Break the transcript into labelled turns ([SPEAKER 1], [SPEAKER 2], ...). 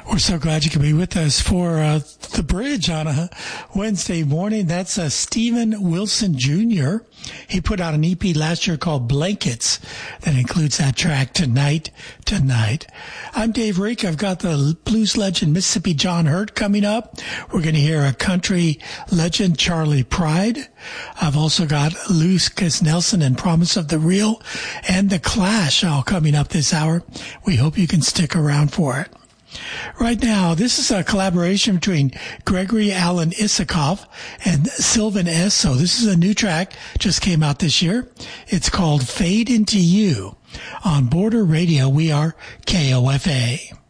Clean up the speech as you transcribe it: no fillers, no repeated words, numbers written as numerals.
[SPEAKER 1] We're so glad you could be with us for The Bridge on a Wednesday morning. That's Stephen Wilson Jr. He put out an EP last year called Blankets that includes that track, Tonight. I'm Dave Rake. I've got the blues legend Mississippi John Hurt coming up. We're going to hear a country legend, Charlie Pride. I've also got Lucas Nelson and Promise of the Real and The Clash all coming up this hour. We hope you can stick around for it. Right now, this is a collaboration between Gregory Alan Isikoff and Sylvan Esso. This is a new track, just came out this year. It's called Fade Into You. On Border Radio, we are KOFA.